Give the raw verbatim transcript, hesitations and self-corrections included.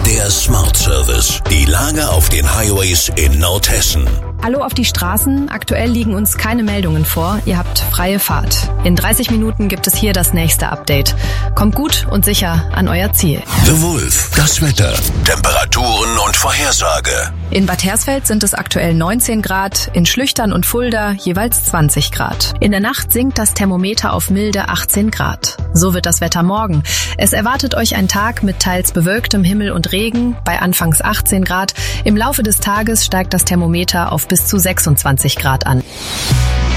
Der Smart Service. Die Lage auf den Highways in Nordhessen. Hallo auf die Straßen. Aktuell liegen uns keine Meldungen vor. Ihr habt freie Fahrt. In dreißig Minuten gibt es hier das nächste Update. Kommt gut und sicher an euer Ziel. The Wolf. Das Wetter. Temperaturen und Vorhersage. In Bad Hersfeld sind es aktuell neunzehn Grad, in Schlüchtern und Fulda jeweils zwanzig Grad. In der Nacht sinkt das Thermometer auf milde achtzehn Grad. So wird das Wetter morgen. Es erwartet euch ein Tag mit teils bewölktem Himmel und Regen bei anfangs achtzehn Grad. Im Laufe des Tages steigt das Thermometer auf bis zu sechsundzwanzig Grad an.